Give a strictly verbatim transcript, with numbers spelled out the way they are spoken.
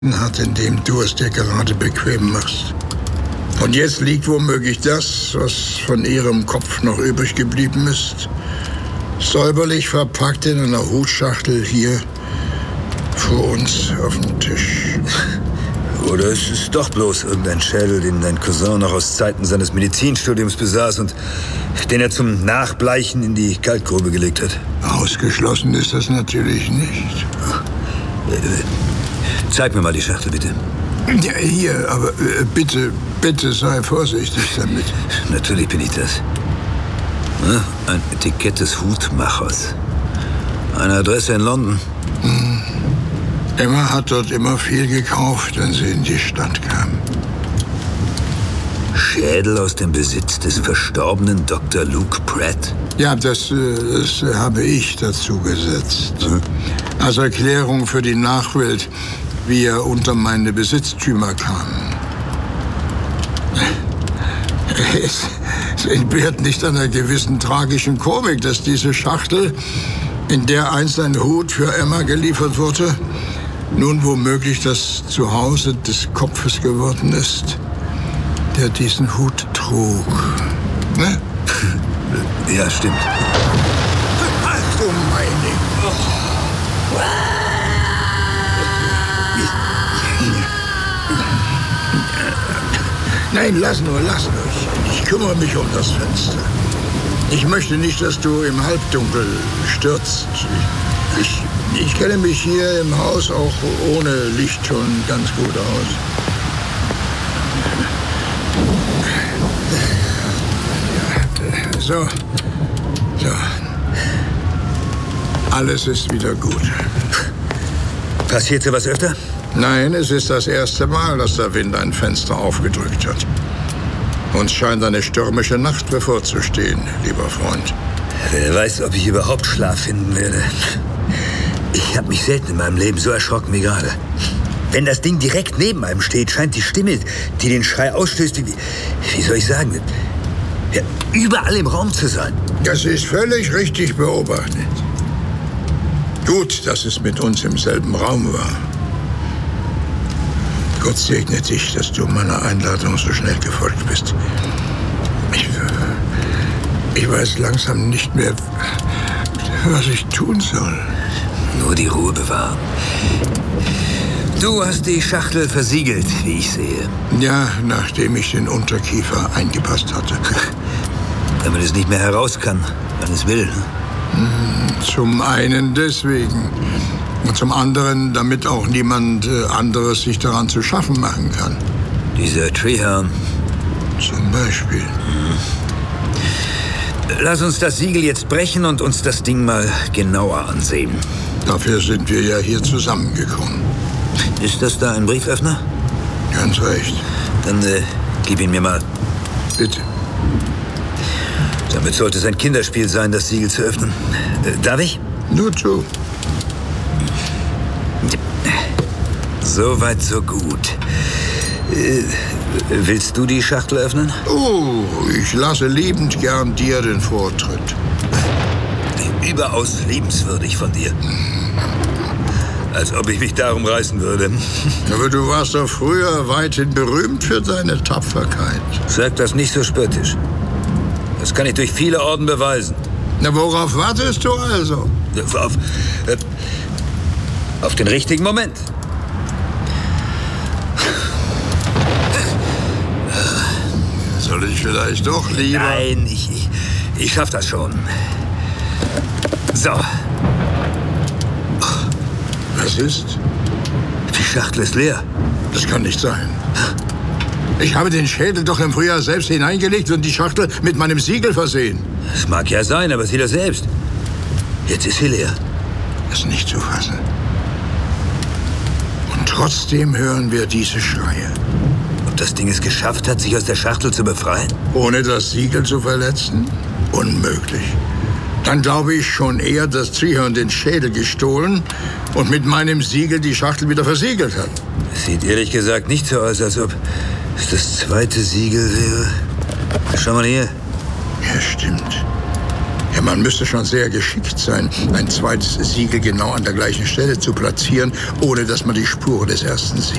hat, in dem du es dir gerade bequem machst. Und jetzt liegt womöglich das, was von ihrem Kopf noch übrig geblieben ist, säuberlich verpackt in einer Hutschachtel hier vor uns auf dem Tisch. Oder es ist doch bloß irgendein Schädel, den dein Cousin noch aus Zeiten seines Medizinstudiums besaß und den er zum Nachbleichen in die Kalkgrube gelegt hat. Ausgeschlossen ist das natürlich nicht. Zeig mir mal die Schachtel, bitte. Ja, hier, aber äh, bitte, bitte sei vorsichtig damit. Natürlich bin ich das. Na, ein Etikett des Hutmachers. Eine Adresse in London. Hm. Emma hat dort immer viel gekauft, wenn sie in die Stadt kam. Schädel aus dem Besitz des verstorbenen Doktor Luke Pratt? Ja, das, das habe ich dazu gesetzt. Hm? Als Erklärung für die Nachwelt, wie er unter meine Besitztümer kam. Es, es entbehrt nicht einer gewissen tragischen Komik, dass diese Schachtel, in der einst ein Hut für Emma geliefert wurde, nun womöglich das Zuhause des Kopfes geworden ist, der diesen Hut trug. Ne? Ja, stimmt. Ach du meine... Oh. Nein, lass nur, lass nur. Ich, ich kümmere mich um das Fenster. Ich möchte nicht, dass du im Halbdunkel stürzt. Ich, ich kenne mich hier im Haus auch ohne Licht schon ganz gut aus. So, so. Alles ist wieder gut. Passiert sowas öfter? Nein, es ist das erste Mal, dass der Wind ein Fenster aufgedrückt hat. Uns scheint eine stürmische Nacht bevorzustehen, lieber Freund. Wer weiß, ob ich überhaupt Schlaf finden werde. Ich habe mich selten in meinem Leben so erschrocken wie gerade. Wenn das Ding direkt neben einem steht, scheint die Stimme, die den Schrei ausstößt, wie, wie soll ich sagen, ja, überall im Raum zu sein. Das ist völlig richtig beobachtet. Gut, dass es mit uns im selben Raum war. Gott segne dich, dass du meiner Einladung so schnell gefolgt bist. Ich, ich weiß langsam nicht mehr, was ich tun soll. Nur die Ruhe bewahren. Du hast die Schachtel versiegelt, wie ich sehe. Ja, nachdem ich den Unterkiefer eingepasst hatte. Wenn man es nicht mehr heraus kann, wenn es will. Zum einen deswegen. Und zum anderen, damit auch niemand äh, anderes sich daran zu schaffen machen kann. Dieser Treehorn. Zum Beispiel. Hm. Lass uns das Siegel jetzt brechen und uns das Ding mal genauer ansehen. Dafür sind wir ja hier zusammengekommen. Ist das da ein Brieföffner? Ganz recht. Dann äh, gib ihn mir mal. Bitte. Damit sollte es ein Kinderspiel sein, das Siegel zu öffnen. Äh, darf ich? Nur zu. So weit, so gut. Äh, willst du die Schachtel öffnen? Oh, ich lasse liebend gern dir den Vortritt. Überaus liebenswürdig von dir. Als ob ich mich darum reißen würde. Aber du warst doch früher weithin berühmt für deine Tapferkeit. Sag das nicht so spöttisch. Das kann ich durch viele Orden beweisen. Na, worauf wartest du also? Auf, äh, auf den richtigen Moment. Soll ich vielleicht doch lieber... Nein, ich, ich, ich schaff das schon. So. Was ist? Die Schachtel ist leer. Das kann nicht sein. Ich habe den Schädel doch im Frühjahr selbst hineingelegt und die Schachtel mit meinem Siegel versehen. Das mag ja sein, aber sieh das selbst. Jetzt ist sie leer. Das ist nicht zu fassen. Und trotzdem hören wir diese Schreie. Ob das Ding es geschafft hat, sich aus der Schachtel zu befreien? Ohne das Siegel zu verletzen? Unmöglich. Dann glaube ich schon eher, dass Treehorn den Schädel gestohlen und mit meinem Siegel die Schachtel wieder versiegelt hat. Es sieht ehrlich gesagt nicht so aus, als ob es das zweite Siegel wäre. Schau mal hier. Ja, stimmt. Ja, man müsste schon sehr geschickt sein, ein zweites Siegel genau an der gleichen Stelle zu platzieren, ohne dass man die Spuren des ersten sieht.